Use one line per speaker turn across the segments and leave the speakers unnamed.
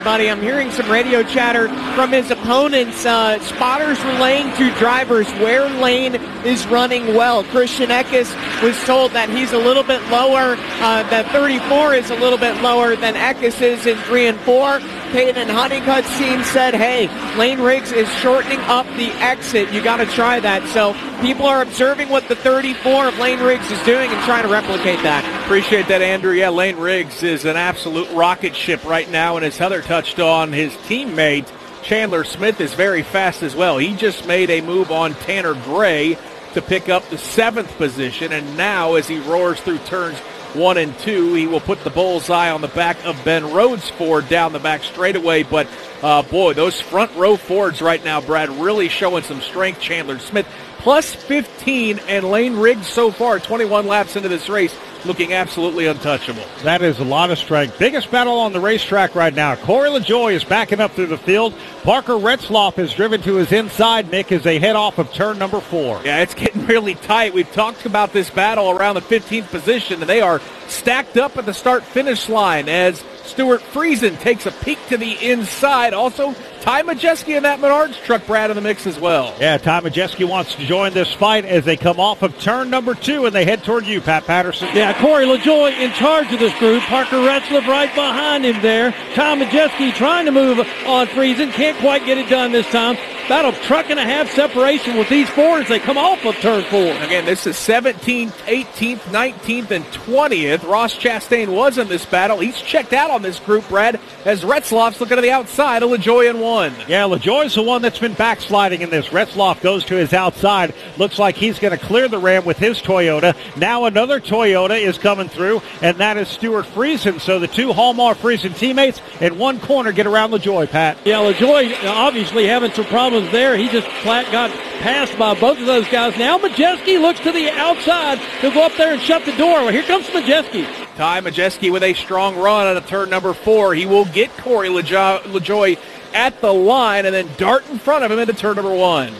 Buddy, I'm hearing some radio chatter from his opponents. Spotters relaying to drivers where Lane is running well. Christian Eckes was told that he's a little bit lower, that 34 is a little bit lower than Eckes is in 3 and 4. Caden Honeycutt's team said, hey, Lane Riggs is shortening up the exit. You got to try that. So people are observing what the 34 of Lane Riggs is doing and trying to replicate that.
Appreciate that, Andrew. Yeah, Lane Riggs is an absolute rocket ship right now, and as Heather touched on, his teammate Chandler Smith is very fast as well. He just made a move on Tanner Gray to pick up the 7th position, and now as he roars through turns 1 and 2, he will put the bullseye on the back of Ben Rhodes Ford down the back straightaway. But boy, those front row Fords right now, Brad, really showing some strength. Chandler Smith plus 15, and Lane Riggs so far 21 laps into this race looking absolutely untouchable.
That is a lot of strength. Biggest battle on the racetrack right now. Corey LaJoie is backing up through the field. Parker Retzloff is driven to his inside, Nick, as they head off of turn number 4.
Yeah, it's getting really tight. We've talked about this battle around the 15th position, and they are stacked up at the start-finish line as Stuart Friesen takes a peek to the inside. Also, Ty Majeski in that Menards truck, Brad, in the mix as well.
Yeah, Ty Majeski wants to join this fight as they come off of turn number 2 and they head toward you, Pat Patterson.
Yeah, Corey LaJoie in charge of this group. Parker Retzloff right behind him there. Ty Majeski trying to move on Friesen. Can't quite get it done this time. About a truck and a half separation with these four as they come off of turn 4.
Again, this is 17th, 18th, 19th, and 20th. Ross Chastain was in this battle. He's checked out on this group, Brad, as Retzloff's looking to the outside of LaJoie in 1.
Yeah, LaJoie's the one that's been backsliding in this. Retzloff goes to his outside. Looks like he's going to clear the Ram with his Toyota. Now another Toyota is coming through, and that is Stuart Friesen. So the two Hallmark Friesen teammates in one corner get around LaJoie, Pat.
Yeah, LaJoie obviously having some problems there. He just flat got passed by both of those guys. Now Majeski looks to the outside. He'll go up there and shut the door. Well, here comes Majeski.
Ty Majeski with a strong run out of turn number 4. He will get Corey LaJoie at the line and then dart in front of him into turn number 1.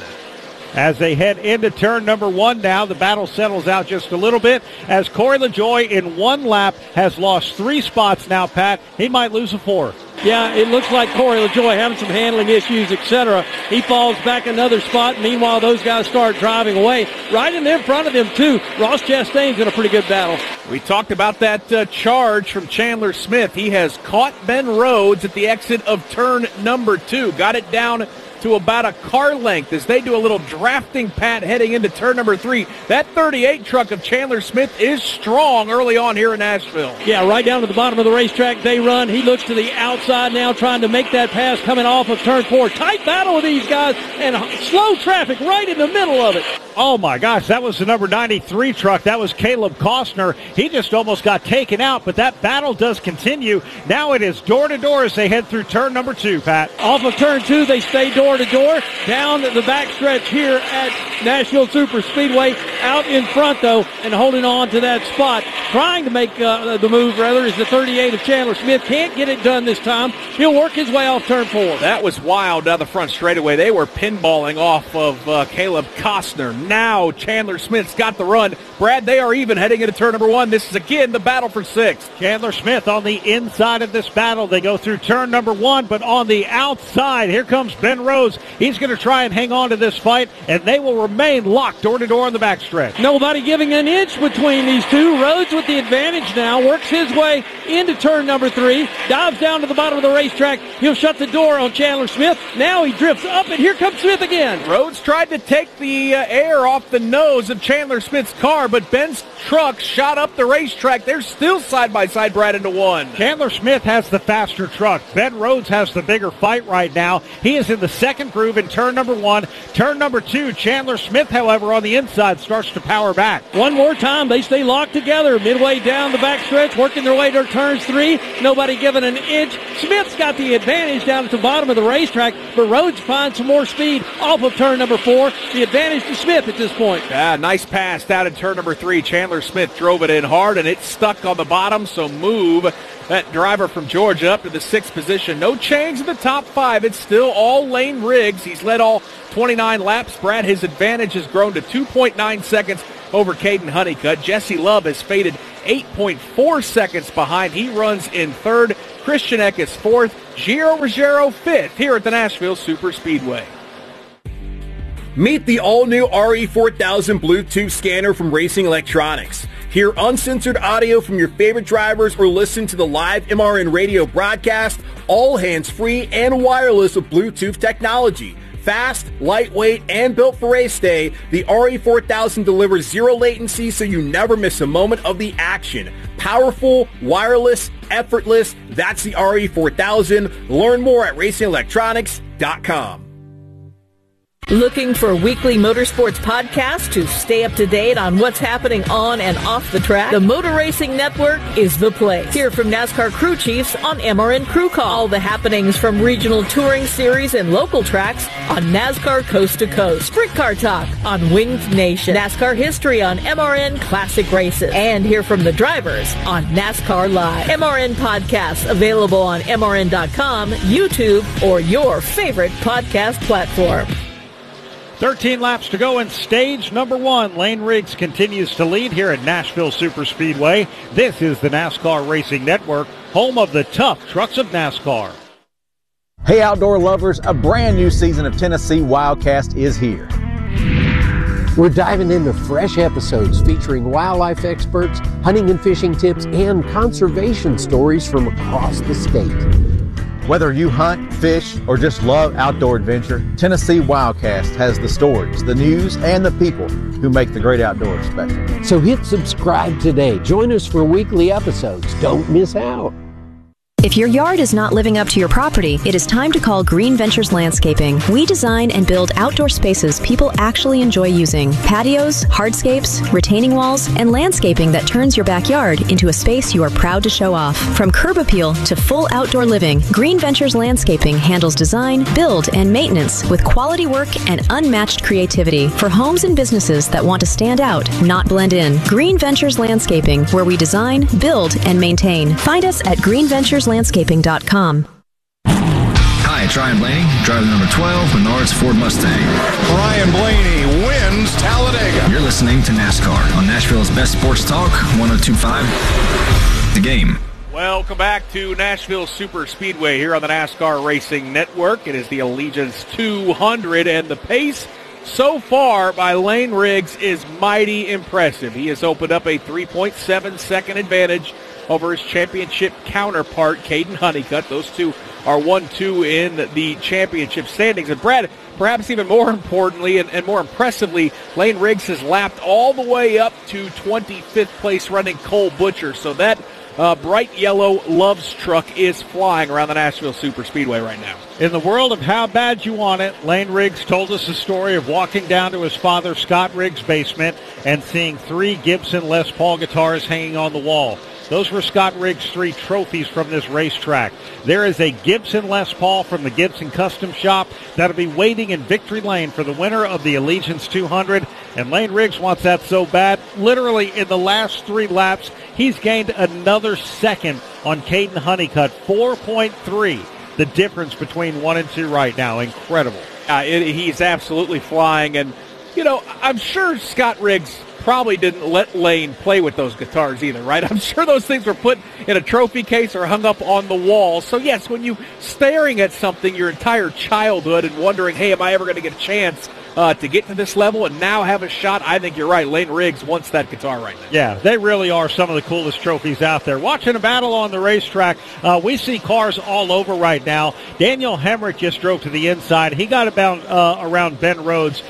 As they head into turn number 1 now, the battle settles out just a little bit as Corey LaJoie in one lap has lost 3 spots now, Pat. He might lose a 4th.
Yeah, it looks like Corey LaJoie having some handling issues, etc. He falls back another spot. Meanwhile, those guys start driving away. Right in front of them, too. Ross Chastain's in a pretty good battle.
We talked about that charge from Chandler Smith. He has caught Ben Rhodes at the exit of turn number 2. Got it down to about a car length as they do a little drafting pat heading into turn number 3. That 38 truck of Chandler Smith is strong early on here in Nashville.
Yeah, right down to the bottom of the racetrack they run. He looks to the outside now trying to make that pass coming off of turn 4. Tight battle with these guys and slow traffic right in the middle of it.
Oh my gosh, that was the number 93 truck. That was Caleb Costner. He just almost got taken out, but that battle does continue. Now it is door to door as they head through turn number 2, Pat.
Off of turn 2, they stay door to door. Down the backstretch here at Nashville Super Speedway. Out in front, though, and holding on to that spot. Trying to make the move, rather, is the 38 of Chandler Smith. Can't get it done this time. He'll work his way off turn 4.
That was wild down the front straightaway. They were pinballing off of Caleb Costner. Now Chandler Smith's got the run. Brad, they are even heading into turn number 1. This is, again, the battle for 6th.
Chandler Smith on the inside of this battle. They go through turn number 1, but on the outside, here comes Ben Rhodes. He's going to try and hang on to this fight, and they will remain locked door to door on the backstretch.
Nobody giving an inch between these two. Rhodes with the advantage now, works his way into turn number 3, dives down to the bottom of the racetrack. He'll shut the door on Chandler Smith. Now he drifts up, and here comes Smith again.
Rhodes tried to take the air off the nose of Chandler Smith's car, but Ben's truck shot up the racetrack. They're still side-by-side, Brad, into 1.
Chandler Smith has the faster truck. Ben Rhodes has the bigger fight right now. He is in the second groove in turn number 1. Turn number 2, Chandler Smith, however, on the inside starts to power back.
One more time, they stay locked together. Midway down the backstretch, working their way to turns 3. Nobody giving an inch. Smith's got the advantage down at the bottom of the racetrack, but Rhodes finds some more speed off of turn number 4. The advantage to Smith at this point.
Yeah, nice pass down in turn number 3. Chandler Smith drove it in hard, and it's stuck on the bottom, so move that driver from Georgia up to the 6th position. No change in the top 5. It's still all Lane Riggs. He's led all 29 laps. Brad, his advantage has grown to 2.9 seconds over Caden Honeycutt. Jesse Love has faded 8.4 seconds behind. He runs in 3rd. Christian Eckes fourth, Giro Ruggiero fifth here at the Nashville Superspeedway.
Meet the all-new RE4000 Bluetooth scanner from Racing Electronics. Hear uncensored audio from your favorite drivers or listen to the live MRN radio broadcast, all hands-free and wireless with Bluetooth technology. Fast, lightweight, and built for race day, the RE4000 delivers zero latency so you never miss a moment of the action. Powerful, wireless, effortless, that's the RE4000. Learn more at racingelectronics.com.
Looking for a weekly motorsports podcast to stay up to date on what's happening on and off the track? The Motor Racing Network is the place. Hear from NASCAR crew chiefs on MRN Crew Call. All the happenings from regional touring series and local tracks on NASCAR Coast to Coast. Sprint Car Talk on Winged Nation. NASCAR history on MRN Classic Races. And hear from the drivers on NASCAR Live. MRN podcasts available on MRN.com, YouTube, or your favorite podcast platform.
13 laps to go in stage number 1. Lane Riggs continues to lead here at Nashville Superspeedway. This is the NASCAR Racing Network, home of the tough trucks of NASCAR.
Hey outdoor lovers, a brand new season of Tennessee Wildcast is here.
We're diving into fresh episodes featuring wildlife experts, hunting and fishing tips, and conservation stories from across the state.
Whether you hunt, fish, or just love outdoor adventure, Tennessee Wildcast has the stories, the news, and the people who make the great outdoors special.
So hit subscribe today. Join us for weekly episodes. Don't miss out.
If your yard is not living up to your property, it is time to call Green Ventures Landscaping. We design and build outdoor spaces people actually enjoy using. Patios, hardscapes, retaining walls, and landscaping that turns your backyard into a space you are proud to show off. From curb appeal to full outdoor living, Green Ventures Landscaping handles design, build, and maintenance with quality work and unmatched creativity for homes and businesses that want to stand out, not blend in. Green Ventures Landscaping, where we design, build, and maintain. Find us at greenventureslandscaping.com.
Hi, it's Ryan Blaney, driver number 12, Menards Ford Mustang.
Ryan Blaney wins Talladega.
You're listening to NASCAR on Nashville's best sports talk, 102.5 The Game.
Welcome back to Nashville Superspeedway here on the NASCAR Racing Network. It is the Allegiance 200, and the pace so far by Lane Riggs is mighty impressive. He has opened up a 3.7-second advantage over his championship counterpart, Caden Honeycutt. Those two are 1-2 in the championship standings. And Brad, perhaps even more importantly and more impressively, Lane Riggs has lapped all the way up to 25th place running Cole Butcher. So that bright yellow Love's truck is flying around the Nashville Superspeedway right now.
In the world of how bad you want it, Lane Riggs told us the story of walking down to his father Scott Riggs' basement and seeing 3 Gibson Les Paul guitars hanging on the wall. Those were Scott Riggs' 3 trophies from this racetrack. There is a Gibson Les Paul from the Gibson Custom Shop that'll be waiting in victory lane for the winner of the Allegiance 200. And Lane Riggs wants that so bad. Literally in the last 3 laps, he's gained another second on Caden Honeycutt. 4.3, the difference between 1 and 2 right now. Incredible.
He's absolutely flying. And, you know, I'm sure Scott Riggs probably didn't let Lane play with those guitars either, right? I'm sure those things were put in a trophy case or hung up on the wall. So, yes, when you staring at something your entire childhood and wondering, hey, am I ever going to get a chance to get to this level and now have a shot, I think you're right. Lane Riggs wants that guitar right now.
Yeah, they really are some of the coolest trophies out there. Watching a battle on the racetrack, we see cars all over right now. Daniel Hemrick just drove to the inside. He got about around Ben Rhodes,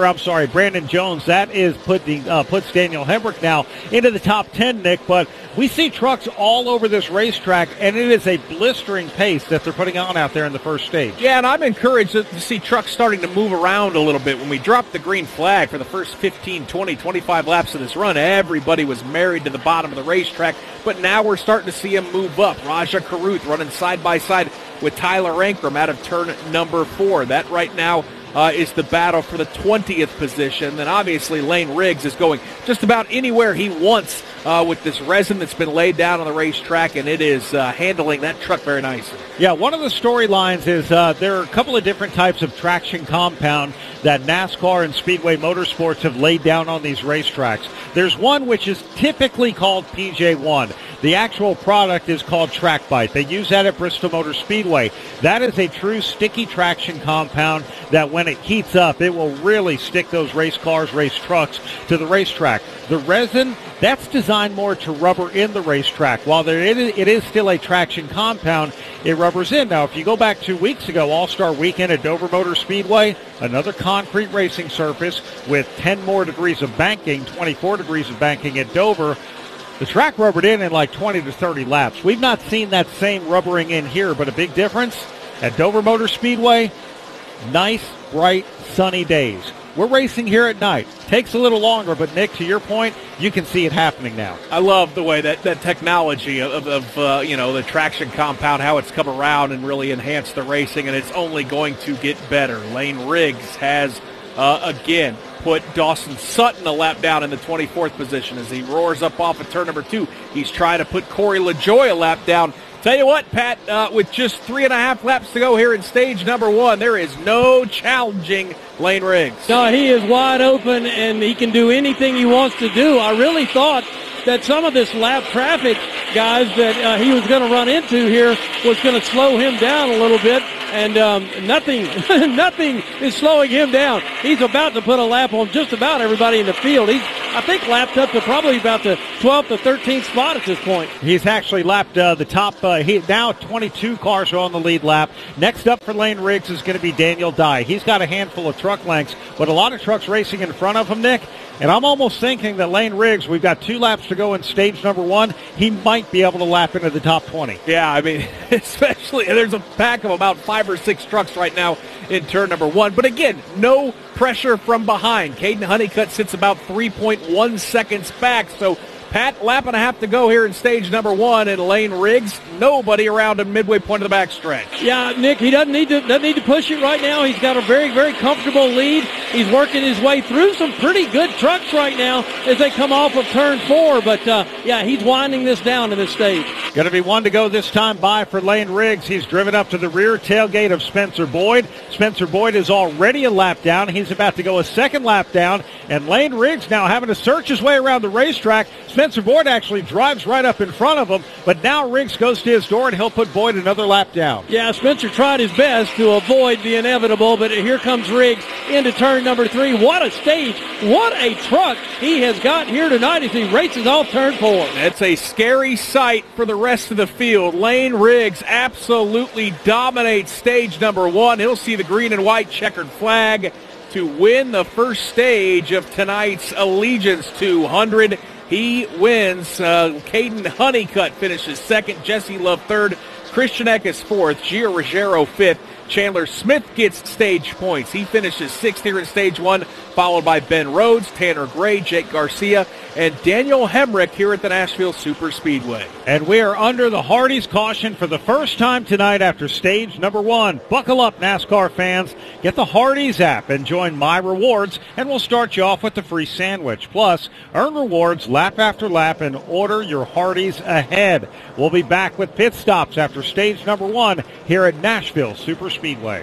Brandon Jones. That is puts Daniel Hemrick now into the top 10, Nick. But we see trucks all over this racetrack, and it is a blistering pace that they're putting on out there in the first stage.
Yeah, and I'm encouraged to see trucks starting to move around a little bit. When we dropped the green flag for the first 15, 20, 25 laps of this run, everybody was married to the bottom of the racetrack, but now we're starting to see them move up. Raja Caruth running side by side with Tyler Ankrum out of turn number 4. That right now is the battle for the 20th position. Then obviously Lane Riggs is going just about anywhere he wants with this resin that's been laid down on the racetrack, and it is handling that truck very nicely.
Yeah, one of the storylines is there are a couple of different types of traction compound that NASCAR and Speedway Motorsports have laid down on these racetracks. There's one which is typically called PJ1. The actual product is called Track Bite. They use that at Bristol Motor Speedway. That is a true sticky traction compound that when it heats up, it will really stick those race cars, race trucks to the racetrack. The resin, that's designed more to rubber in the racetrack. While it is still a traction compound, it rubbers in. Now, if you go back 2 weeks ago, All-Star Weekend at Dover Motor Speedway, another concrete racing surface with 10 more degrees of banking, 24 degrees of banking at Dover. The track rubbered in like 20 to 30 laps. We've not seen that same rubbering in here, but a big difference at Dover Motor Speedway, nice, bright, sunny days. We're racing here at night. Takes a little longer, but Nick, to your point, you can see it happening now.
I love the way that technology of the traction compound, how it's come around and really enhanced the racing, and it's only going to get better. Lane Riggs has, again, put Dawson Sutton a lap down in the 24th position as he roars up off of turn number 2. He's trying to put Corey LaJoie a lap down. Tell you what, Pat, with just 3.5 laps to go here in stage number 1, there is no challenging Lane Riggs.
No, he is wide open, and he can do anything he wants to do. I really thought that some of this lap traffic, guys, that he was going to run into here was going to slow him down a little bit, and nothing is slowing him down. He's about to put a lap on just about everybody in the field. He's, I think, lapped up to probably about the 12th to 13th spot at this point.
He's actually lapped the top. Now 22 cars are on the lead lap. Next up for Lane Riggs is going to be Daniel Dye. He's got a handful of truck lengths, but a lot of trucks racing in front of him, Nick. And I'm almost thinking that Lane Riggs, we've got 2 laps to go in stage number 1. He might be able to lap into the top 20.
Yeah, I mean, especially there's a pack of about 5 or 6 trucks right now in turn number 1. But again, no pressure from behind. Caden Honeycutt sits about 3.1 seconds back. So Pat, lap and a half to go here in stage number 1, and Lane Riggs, nobody around him midway point of the backstretch.
Yeah, Nick, he doesn't need to push it right now. He's got a very, very comfortable lead. He's working his way through some pretty good trucks right now as they come off of turn 4. But, yeah, he's winding this down in this stage.
Going to be 1 to go this time by for Lane Riggs. He's driven up to the rear tailgate of Spencer Boyd. Spencer Boyd is already a lap down. He's about to go a second lap down. And Lane Riggs now having to search his way around the racetrack. Spencer Boyd actually drives right up in front of him, but now Riggs goes to his door, and he'll put Boyd another lap down.
Yeah, Spencer tried his best to avoid the inevitable, but here comes Riggs into turn number 3. What a stage. What a truck he has got here tonight as he races off turn 4.
It's a scary sight for the rest of the field. Lane Riggs absolutely dominates stage number 1. He'll see the green and white checkered flag to win the first stage of tonight's Allegiance 200. He wins. Caden Honeycutt finishes second. Jesse Love third. Christian Eckes fourth. Gio Ruggiero fifth. Chandler Smith gets stage points. He finishes sixth here in stage 1, followed by Ben Rhodes, Tanner Gray, Jake Garcia, and Daniel Hemrick here at the Nashville Superspeedway.
And we are under the Hardee's caution for the first time tonight after stage number 1. Buckle up, NASCAR fans. Get the Hardee's app and join My Rewards, and we'll start you off with the free sandwich. Plus, earn rewards lap after lap and order your Hardee's ahead. We'll be back with pit stops after stage number 1 here at Nashville Superspeedway.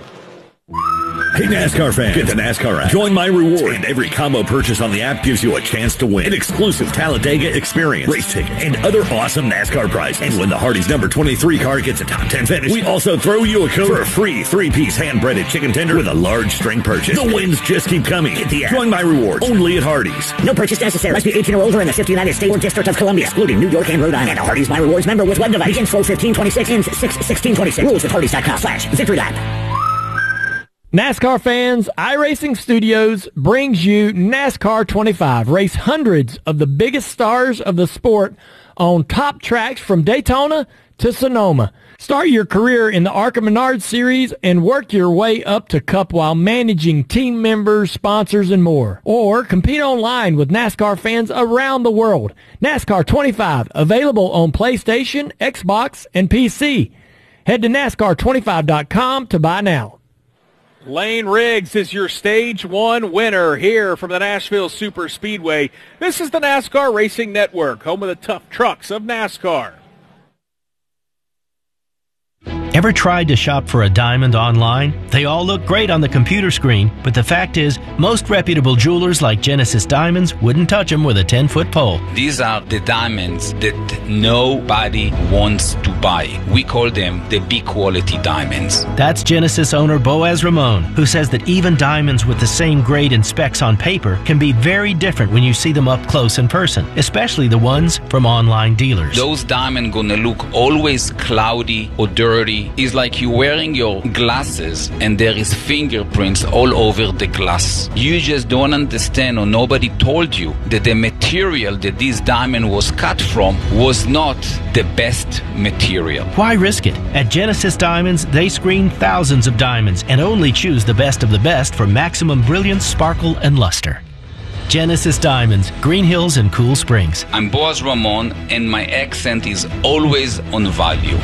Hey NASCAR fans, get the NASCAR app. Join My Reward, and every combo purchase on the app gives you a chance to win an exclusive Talladega experience, race ticket, and other awesome NASCAR prizes. And when the Hardee's number 23 car gets a top 10 finish, we also throw you a code for a free 3-piece hand-breaded chicken tender with a large string purchase. The wins just keep coming. Get the app. Join My Rewards, only at Hardee's.
No purchase necessary. Must be 18 or older in the 50 United States or District of Columbia, excluding New York and Rhode Island. And a Hardee's My Rewards member with web device. Begins 4/15/26, ends 6/16/26. Rules at Hardee's.com/Victory Lap.
NASCAR fans, iRacing Studios brings you NASCAR 25. Race hundreds of the biggest stars of the sport on top tracks from Daytona to Sonoma. Start your career in the ARCA Menards Series and work your way up to Cup while managing team members, sponsors, and more. Or compete online with NASCAR fans around the world. NASCAR 25, available on PlayStation, Xbox, and PC. Head to NASCAR25.com to buy now.
Lane Riggs is your Stage 1 winner here from the Nashville Super Speedway. This is the NASCAR Racing Network, home of the tough trucks of NASCAR.
Ever tried to shop for a diamond online? They all look great on the computer screen, but the fact is, most reputable jewelers like Genesis Diamonds wouldn't touch them with a 10-foot pole.
These are the diamonds that nobody wants to buy. We call them the B-quality diamonds.
That's Genesis owner Boaz Ramon, who says that even diamonds with the same grade and specs on paper can be very different when you see them up close in person, especially the ones from online dealers.
Those diamonds gonna look always cloudy or dirty. It's like you're wearing your glasses and there is fingerprints all over the glass. You just don't understand, or nobody told you that the material that this diamond was cut from was not the best material.
Why risk it? At Genesis Diamonds, they screen thousands of diamonds and only choose the best of the best for maximum brilliance, sparkle, and luster. Genesis Diamonds, Green Hills and Cool Springs.
I'm Boaz Ramon, and my accent is always on value.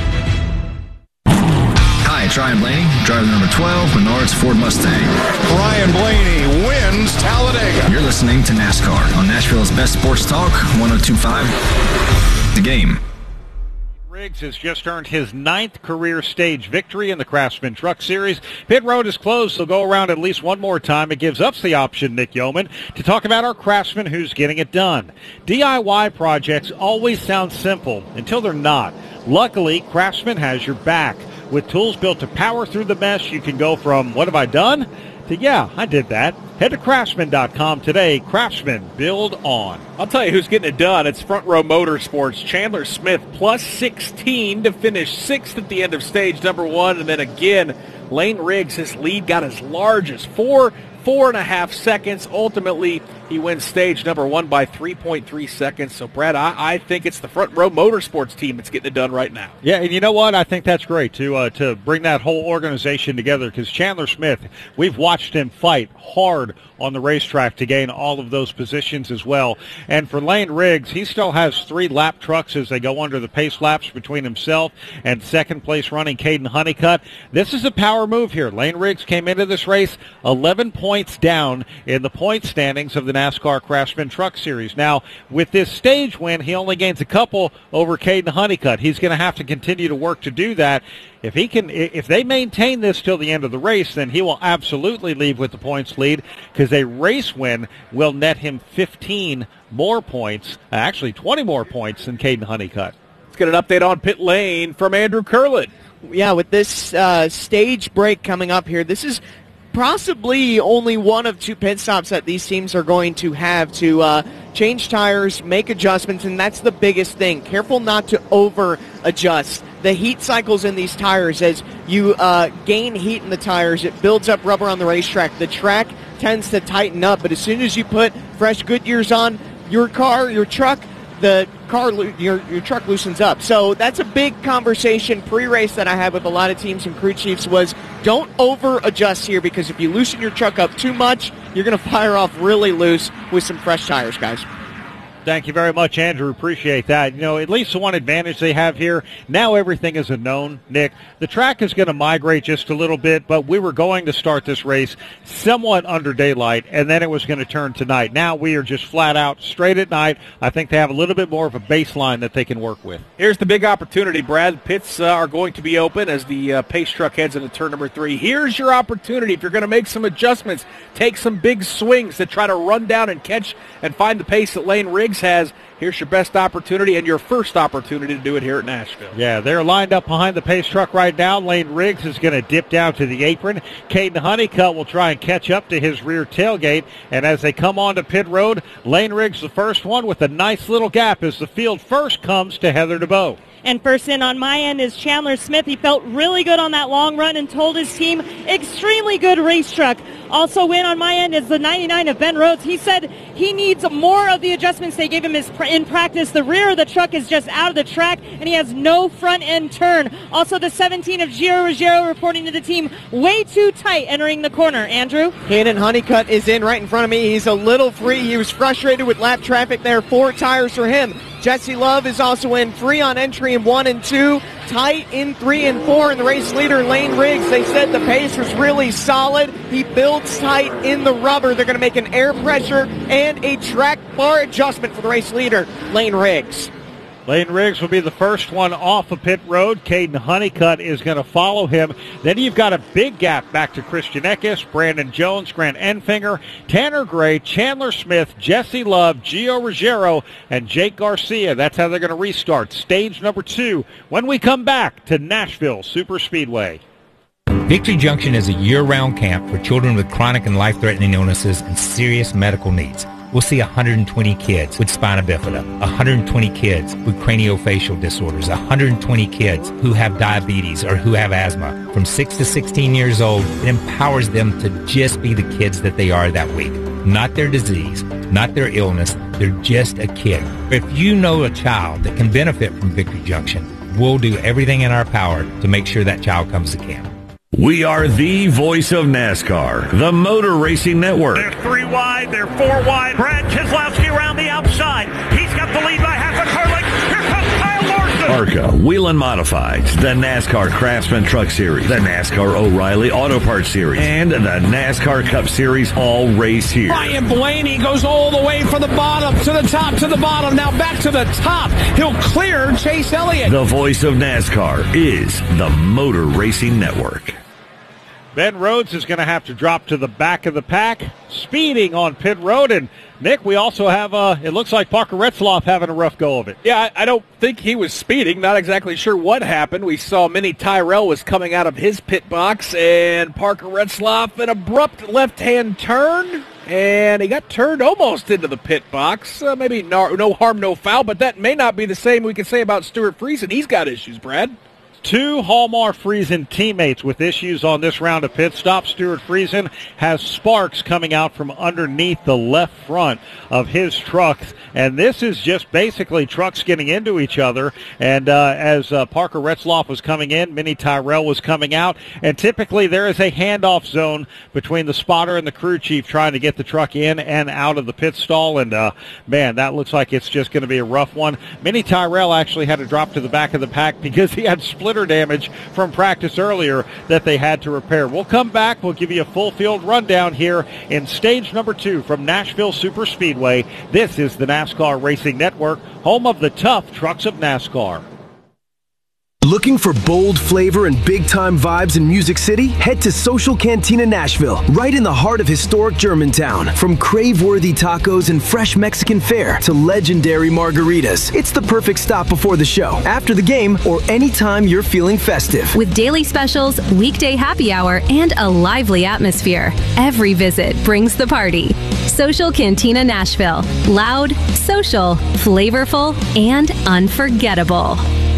Hi, it's Ryan Blaney, driver number 12, Menards Ford Mustang.
Ryan Blaney wins Talladega.
You're listening to NASCAR on Nashville's best sports talk, 102.5 The Game.
Riggs has just earned his 9th career stage victory in the Craftsman Truck Series. Pit road is closed. They'll go around at least one more time. It gives us the option, Nick Yeoman, to talk about our craftsman who's getting it done. DIY projects always sound simple until they're not. Luckily, Craftsman has your back. With tools built to power through the mess, you can go from, what have I done? To, yeah, I did that. Head to Craftsman.com today. Craftsman, build on.
I'll tell you who's getting it done. It's Front Row Motorsports. Chandler Smith plus 16 to finish 6th at the end of stage number 1. And then again, Lane Riggs, his lead got as large as 4.5 seconds. Ultimately, he wins stage number 1 by 3.3 seconds. So, Brad, I think it's the Front Row Motorsports team that's getting it done right now.
Yeah, and you know what? I think that's great to bring that whole organization together, because Chandler Smith, we've watched him fight hard on the racetrack to gain all of those positions as well. And for Lane Riggs, he still has 3 lap trucks as they go under the pace laps between himself and second place running Caden Honeycutt. This is a power move here. Lane Riggs came into this race 11 points down in the point standings of the NASCAR Craftsman Truck Series. Now, with this stage win, he only gains a couple over Caden Honeycutt. He's going to have to continue to work to do that. If they maintain this till the end of the race, then he will absolutely leave with the points lead, because a race win will net him 15 more points, actually 20 more points than Caden Honeycutt.
Let's get an update on pit lane from Andrew Curlin.
Yeah, with this stage break coming up here, this is possibly only one of 2 pit stops that these teams are going to have to change tires, make adjustments, and that's the biggest thing. Careful not to over-adjust. The heat cycles in these tires, as you gain heat in the tires, it builds up rubber on the racetrack. The track tends to tighten up, but as soon as you put fresh Goodyears on your car, your truck, your truck loosens up. So that's a big conversation pre-race that I had with a lot of teams and crew chiefs was, don't over-adjust here, because if you loosen your truck up too much, you're going to fire off really loose with some fresh tires, guys.
Thank you very much, Andrew. Appreciate that. You know, at least the one advantage they have here, now everything is a known, Nick. The track is going to migrate just a little bit, but we were going to start this race somewhat under daylight, and then it was going to turn to night. Now we are just flat out straight at night. I think they have a little bit more of a baseline that they can work with.
Here's the big opportunity, Brad. Pits are going to be open as the pace truck heads into turn number 3. Here's your opportunity. If you're going to make some adjustments, take some big swings to try to run down and catch and find the pace that Lane Riggs has. Here's your best opportunity and your first opportunity to do it here at Nashville.
Yeah, they're lined up behind the pace truck right now. Lane Riggs is going to dip down to the apron. Caden Honeycutt will try and catch up to his rear tailgate. And as they come onto pit road, Lane Riggs the first one with a nice little gap as the field first comes to Heather DeBow.
And first in on my end is Chandler Smith. He felt really good on that long run and told his team, extremely good race truck. Also in on my end is the 99 of Ben Rhodes. He said he needs more of the adjustments they gave him in practice. The rear of the truck is just out of the track, and he has no front end turn. Also the 17 of Giro Ruggiero reporting to the team, way too tight entering the corner. Andrew?
Caden Honeycutt is in right in front of me. He's a little free. He was frustrated with lap traffic there. 4 tires for him. Jesse Love is also in, free on entry in 1 and 2. tight in 3 and 4, and the race leader, Lane Riggs, they said the pace was really solid. He builds tight in the rubber. They're going to make an air pressure and a track bar adjustment for the race leader, Lane Riggs.
Lane Riggs will be the first one off of pit road. Caden Honeycutt is going to follow him. Then you've got a big gap back to Christian Eckes, Brandon Jones, Grant Enfinger, Tanner Gray, Chandler Smith, Jesse Love, Gio Ruggiero, and Jake Garcia. That's how they're going to restart stage number 2 when we come back to Nashville Superspeedway.
Victory Junction is a year-round camp for children with chronic and life-threatening illnesses and serious medical needs. We'll see 120 kids with spina bifida, 120 kids with craniofacial disorders, 120 kids who have diabetes or who have asthma. From 6 to 16 years old, it empowers them to just be the kids that they are that week. Not their disease, not their illness, they're just a kid. If you know a child that can benefit from Victory Junction, we'll do everything in our power to make sure that child comes to camp.
We are the voice of NASCAR, the Motor Racing Network.
They're 3 wide, they're 4 wide. Brad Keselowski around the outside. He's got the lead by half a car length. Here comes Kyle Larson.
ARCA Wheel and Modifieds, the NASCAR Craftsman Truck Series, the NASCAR O'Reilly Auto Parts Series, and the NASCAR Cup Series all race here.
Ryan Blaney goes all the way from the bottom to the top to the bottom. Now back to the top. He'll clear Chase Elliott.
The voice of NASCAR is the Motor Racing Network.
Ben Rhodes is going to have to drop to the back of the pack, speeding on pit road. And, Nick, we also have, it looks like Parker Retzlaff having a rough go of it.
Yeah, I don't think he was speeding. Not exactly sure what happened. We saw Minnie Tyrell was coming out of his pit box, and Parker Retzlaff, an abrupt left-hand turn, and he got turned almost into the pit box. Maybe no harm, no foul, but that may not be the same we can say about Stuart Friesen. He's got issues, Brad.
2 Hallmark Friesen teammates with issues on this round of pit stops. Stuart Friesen has sparks coming out from underneath the left front of his trucks, and this is just basically trucks getting into each other. And as Parker Retzlaff was coming in, Minnie Tyrell was coming out, and typically there is a handoff zone between the spotter and the crew chief trying to get the truck in and out of the pit stall. And man, that looks like it's just going to be a rough one. Minnie Tyrell actually had to drop to the back of the pack because he had splitter damage from practice earlier that they had to repair. We'll come back. We'll give you a full field rundown here in stage number 2 from Nashville Superspeedway. This is the NASCAR Racing Network, home of the tough trucks of NASCAR.
Looking for bold flavor and big-time vibes in Music City? Head to Social Cantina Nashville, right in the heart of historic Germantown. From crave-worthy tacos and fresh Mexican fare to legendary margaritas, it's the perfect stop before the show, after the game, or anytime you're feeling festive.
With daily specials, weekday happy hour, and a lively atmosphere, every visit brings the party. Social Cantina Nashville. Loud, social, flavorful, and unforgettable.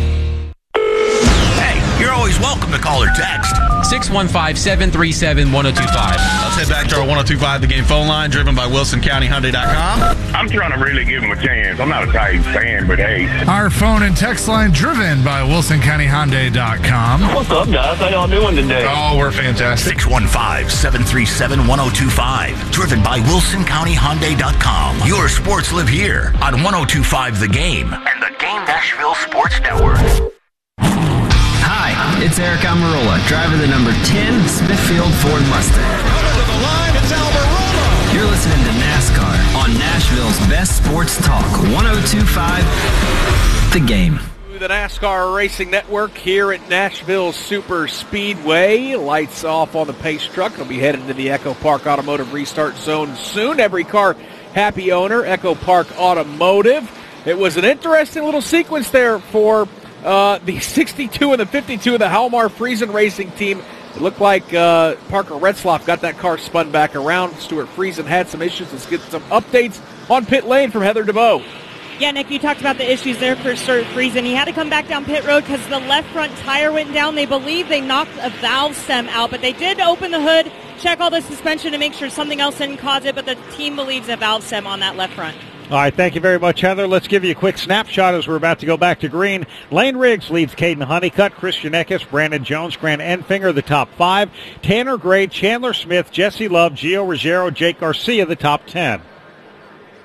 You're always welcome to call or text.
615-737-1025.
Let's head back to our 1025 The Game phone line, driven by WilsonCountyHyundai.com.
I'm trying to really give him a chance. I'm not a Titans fan, but hey.
Our phone and text line, driven by WilsonCountyHyundai.com.
What's up, guys? How y'all doing today?
Oh, we're fantastic.
615-737-1025. Driven by WilsonCountyHyundai.com. Your sports live here on 1025 The Game and the Game Nashville Sports Network.
Hi, it's Eric Almirola, driver of the number 10 Smithfield Ford Mustang.
Coming to the line, it's Almirola.
You're listening to NASCAR on Nashville's best sports talk, 1025 The Game.
The NASCAR Racing Network here at Nashville Super Speedway. Lights off on the pace truck. It'll be headed to the Echo Park Automotive Restart Zone soon. Every car happy owner, Echo Park Automotive. It was an interesting little sequence there for the 62 and the 52 of the Halmar Friesen Racing team. It looked like Parker Retzlaff got that car spun back around. Stuart Friesen had some issues. Let's get some updates on pit lane from Heather DeVoe.
Yeah, Nick, you talked about the issues there for Stuart Friesen. He had to come back down pit road because the left front tire went down. They believe they knocked a valve stem out, but they did open the hood, check all the suspension to make sure something else didn't cause it, but the team believes a valve stem on that left front.
All right, thank you very much, Heather. Let's give you a quick snapshot as we're about to go back to green. Lane Riggs leads Caden Honeycutt, Christian Eckes, Brandon Jones, Grant Enfinger, the top 5. Tanner Gray, Chandler Smith, Jesse Love, Gio Ruggiero, Jake Garcia, the top 10.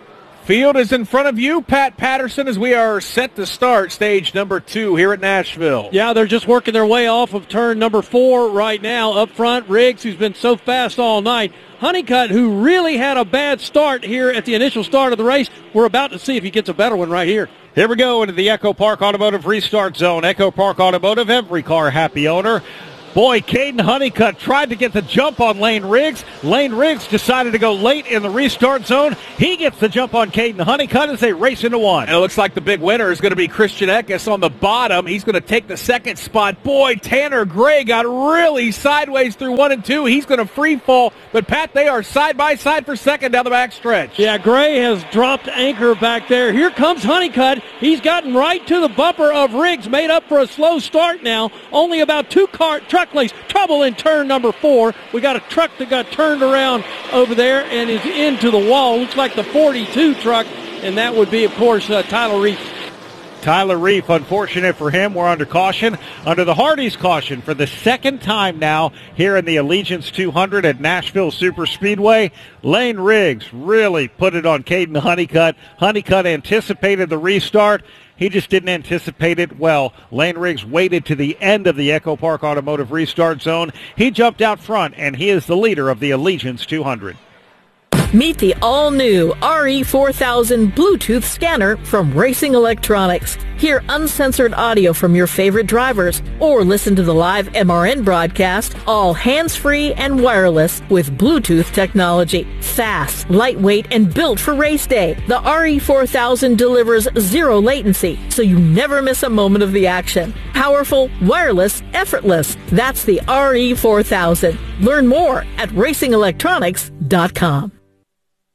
Field is in front of you, Pat Patterson, as we are set to start stage number 2 here at Nashville.
Yeah, they're just working their way off of turn number 4 right now. Up front, Riggs, who's been so fast all night. Honeycutt, who really had a bad start here at the initial start of the race. We're about to see if he gets a better one right here.
Here we go into the Echo Park Automotive restart zone. Echo Park Automotive, every car happy owner. Boy, Caden Honeycutt tried to get the jump on Lane Riggs. Lane Riggs decided to go late in the restart zone. He gets the jump on Caden Honeycutt as they race into 1.
And it looks like the big winner is going to be Christian Eckes on the bottom. He's going to take the second spot. Boy, Tanner Gray got really sideways through 1 and 2. He's going to free fall. But, Pat, they are side by side for second down the back stretch.
Yeah, Gray has dropped anchor back there. Here comes Honeycutt. He's gotten right to the bumper of Riggs, made up for a slow start now. Only about 2 truck lanes. Trouble in turn number 4. We got a truck that got turned around over there and is into the wall. Looks like the 42 truck, and that would be, of course, Tyler Reef.
Tyler Reef, unfortunate for him. We're under caution, under the Hardee's caution for the second time now here in the Allegiance 200 at Nashville Superspeedway. Lane Riggs really put it on Caden Honeycutt. Honeycutt anticipated the restart. He just didn't anticipate it well. Lane Riggs waited to the end of the Echo Park Automotive restart zone. He jumped out front, and he is the leader of the Allegiance 200.
Meet the all-new RE4000 Bluetooth scanner from Racing Electronics. Hear uncensored audio from your favorite drivers, or listen to the live MRN broadcast, all hands-free and wireless with Bluetooth technology. Fast, lightweight, and built for race day, the RE4000 delivers zero latency, so you never miss a moment of the action. Powerful, wireless, effortless. That's the RE4000. Learn more at racingelectronics.com.